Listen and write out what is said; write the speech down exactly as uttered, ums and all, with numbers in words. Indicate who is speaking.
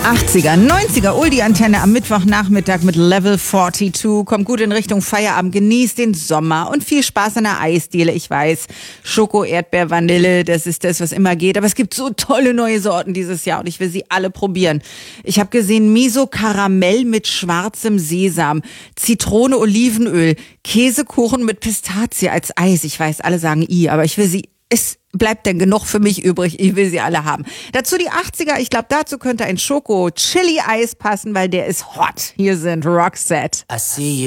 Speaker 1: achtziger, neunziger, Oldie-Antenne am Mittwochnachmittag mit Level zweiundvierzig. Kommt gut in Richtung Feierabend, genießt den Sommer und viel Spaß an der Eisdiele. Ich weiß, Schoko, Erdbeer, Vanille, das ist das, was immer geht. Aber es gibt so tolle neue Sorten dieses Jahr und ich will sie alle probieren. Ich habe gesehen Miso Karamell mit schwarzem Sesam, Zitrone, Olivenöl, Käsekuchen mit Pistazie als Eis. Ich weiß, alle sagen i, aber ich will sie... Es bleibt denn genug für mich übrig, ich will sie alle haben. Dazu die achtziger, ich glaube, dazu könnte ein Schoko-Chili-Eis passen, weil der ist hot. Hier sind Roxette.
Speaker 2: I see you.